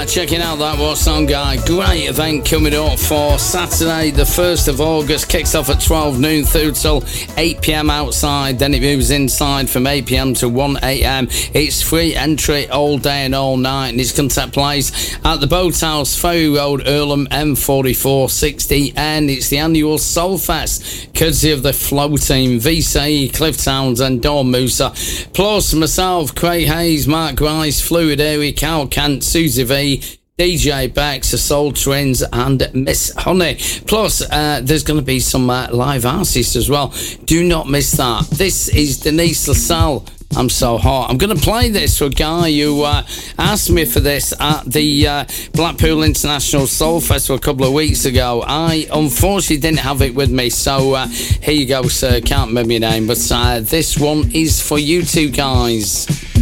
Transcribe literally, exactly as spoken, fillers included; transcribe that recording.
uh, checking out that What's On Guy. Great event coming up for Saturday, the first of August. Kicks off at twelve noon through till eight p.m. outside. Then it moves inside from eight p.m. to one a.m. It's free entry all day and all night, and it's going to take place at the Boathouse, Ferry Road, Earlham, M forty-four sixty. And it's the annual Soul Fest, courtesy of the Flow Team, V C, Cliff Towns and Dawn Musa. Plus myself, Craig Hayes, Mark Rice, Fluid Airy, Cal Kent, Susie V, D J Bex, the Soul Twins and Miss Honey. Plus uh, there's going to be some uh, live artists as well. Do not miss that. This is Denise LaSalle, I'm So Hot. I'm going to play this for a guy who uh, asked me for this at the uh, Blackpool International Soul Festival a couple of weeks ago. I unfortunately didn't have it with me, so uh, here you go, sir. Can't remember your name, but uh, this one is for you two guys.